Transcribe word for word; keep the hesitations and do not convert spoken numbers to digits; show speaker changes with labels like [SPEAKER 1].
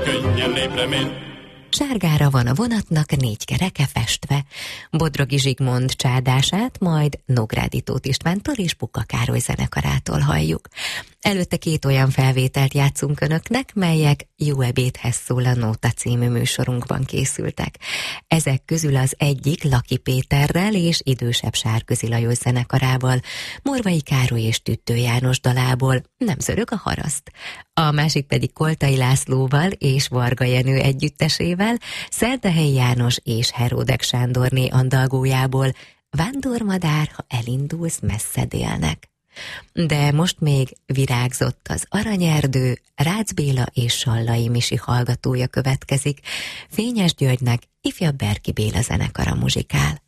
[SPEAKER 1] könnyen lépremény.
[SPEAKER 2] Sárgára van a vonatnak négy kereke festve. Bodrogi Zsigmond csádását, majd Nógrádi Tóth Istvántól és Puka Károly zenekarától halljuk. Előtte két olyan felvételt játszunk önöknek, melyek Jó ebédhez szól a Nóta című műsorunkban készültek. Ezek közül az egyik Laki Péterrel és idősebb Sárközi Lajos zenekarával, Morvai Károly és Tüttő János dalából, Nem zörög a haraszt. A másik pedig Koltai Lászlóval és Varga Jenő együttesével, Szerdahelyi János és Heródek Sándorné andalgójából, Vándormadár, ha elindulsz messze délnek. De most még virágzott az aranyerdő, Rácz Béla és Sallai Misi hallgatója következik. Fényes Györgynek ifjabb Berki Béla zenekara muzsikál.